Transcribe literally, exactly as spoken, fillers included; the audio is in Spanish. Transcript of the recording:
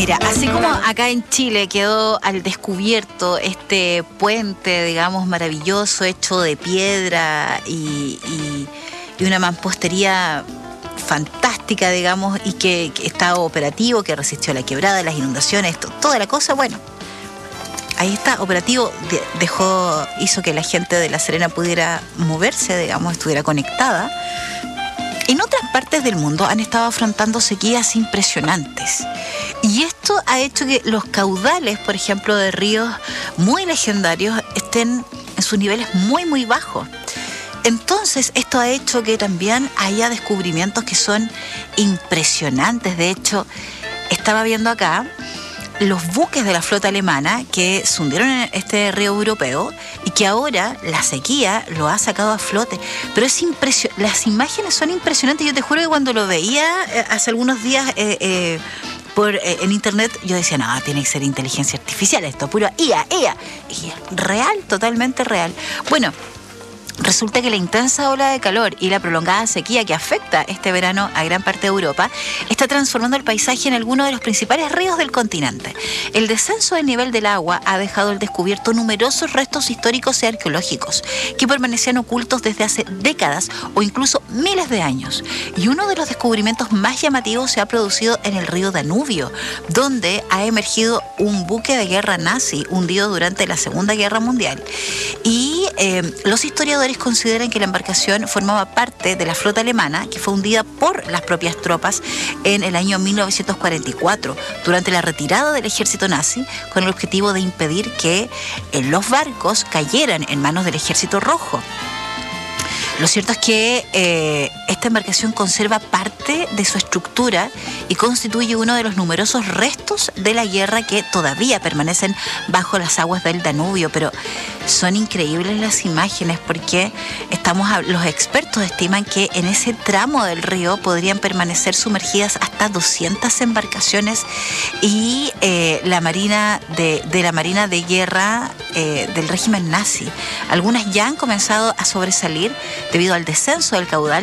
Mira, así como acá en Chile quedó al descubierto este puente, digamos, maravilloso, hecho de piedra y, y, y una mampostería fantástica, digamos, y que, que está operativo, que resistió la quebrada, las inundaciones, esto, toda la cosa, bueno, ahí está, operativo, de, dejó, hizo que la gente de La Serena pudiera moverse, digamos, estuviera conectada. En otras partes del mundo han estado afrontando sequías impresionantes. Y esto ha hecho que los caudales, por ejemplo, de ríos muy legendarios estén en sus niveles muy, muy bajos. Entonces, esto ha hecho que también haya descubrimientos que son impresionantes. De hecho, estaba viendo acá los buques de la flota alemana que se hundieron en este río europeo y que ahora la sequía lo ha sacado a flote. Pero es impresionante, las imágenes son impresionantes. Yo te juro que cuando lo veía eh, hace algunos días eh, eh, por, eh, en internet, yo decía, no, tiene que ser inteligencia artificial esto, puro I A, I A. Y real, totalmente real. Bueno, resulta que la intensa ola de calor y la prolongada sequía que afecta este verano a gran parte de Europa está transformando el paisaje en alguno de los principales ríos del continente. El descenso del nivel del agua ha dejado al descubierto numerosos restos históricos y arqueológicos que permanecían ocultos desde hace décadas o incluso miles de años. Y uno de los descubrimientos más llamativos se ha producido en el río Danubio, donde ha emergido un buque de guerra nazi hundido durante la Segunda Guerra Mundial. Y eh, los historiadores consideran que la embarcación formaba parte de la flota alemana que fue hundida por las propias tropas en el año mil novecientos cuarenta y cuatro durante la retirada del ejército nazi con el objetivo de impedir que eh, los barcos cayeran en manos del ejército rojo. Lo cierto es que eh, esta embarcación conserva parte de su estructura y constituye uno de los numerosos restos de la guerra que todavía permanecen bajo las aguas del Danubio. Pero son increíbles las imágenes porque estamos a, los expertos estiman que en ese tramo del río podrían permanecer sumergidas hasta doscientas embarcaciones y eh, la marina de, de la marina de guerra eh, del régimen nazi. Algunas ya han comenzado a sobresalir debido al descenso del caudal